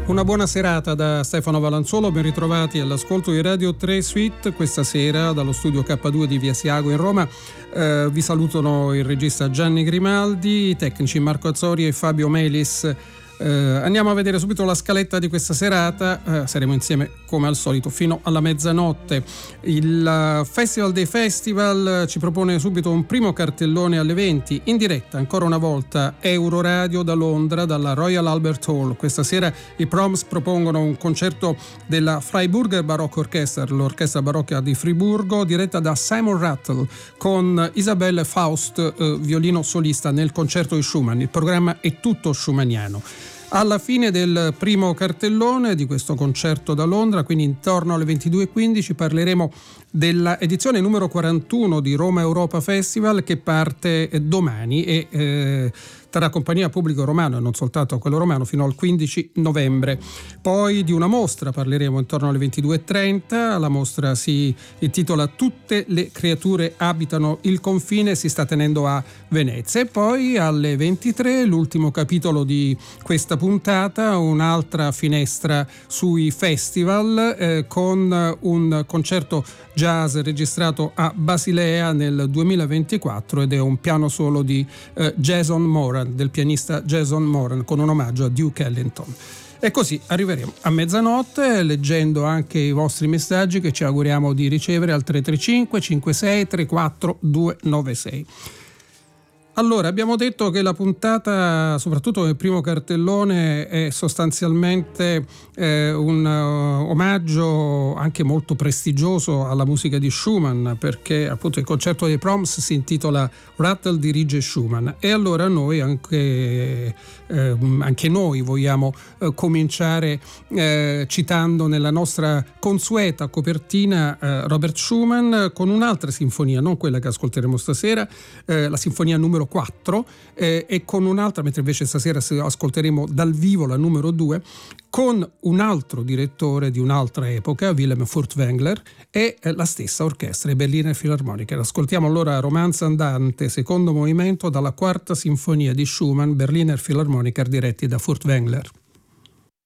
Una buona serata da Stefano Valanzolo, ben ritrovati all'ascolto di Radio 3 Suite questa sera dallo studio K2 di Via Asiago in Roma. Vi salutano il regista Gianni Grimaldi, i tecnici Marco Azzori e Fabio Melis. Andiamo a vedere subito la scaletta di questa serata. Saremo insieme come al solito fino alla mezzanotte. Il Festival dei Festival ci propone subito un primo cartellone alle 20 in diretta, ancora una volta Euroradio da Londra, dalla Royal Albert Hall. Questa sera i Proms propongono un concerto della Freiburger Baroque Orchestra, l'orchestra barocca di Friburgo, diretta da Simon Rattle, con Isabelle Faust, violino solista nel concerto di Schumann. Il programma è tutto schumanniano. Alla fine del primo cartellone di questo concerto da Londra, quindi intorno alle 22:15, parleremo della edizione numero 41 di Roma Europa Festival, che parte domani e terrà compagnia pubblico romano e non soltanto quello romano fino al 15 novembre. Poi di una mostra parleremo intorno alle 22:30. La mostra si intitola Tutte le creature abitano il confine, si sta tenendo a Venezia. E poi alle 23 l'ultimo capitolo di questa puntata, un'altra finestra sui festival con un concerto jazz registrato a Basilea nel 2024 ed è un piano solo di Jason Moran, del pianista Jason Moran, con un omaggio a Duke Ellington. E così arriveremo a mezzanotte, leggendo anche i vostri messaggi che ci auguriamo di ricevere al 335 56 34 296. Allora, abbiamo detto che la puntata, soprattutto nel primo cartellone, è sostanzialmente un omaggio anche molto prestigioso alla musica di Schumann, perché appunto il concerto dei Proms si intitola Rattle dirige Schumann. E allora noi anche noi vogliamo cominciare citando nella nostra consueta copertina Robert Schumann con un'altra sinfonia, non quella che ascolteremo stasera, la sinfonia numero 4, e con un'altra, mentre invece stasera ascolteremo dal vivo la numero 2 con un altro direttore di un'altra epoca, Wilhelm Furtwängler, e la stessa orchestra, i Berliner Philharmoniker. Ascoltiamo allora Romanza andante, secondo movimento dalla quarta sinfonia di Schumann, Berliner Philharmoniker diretti da Furtwängler.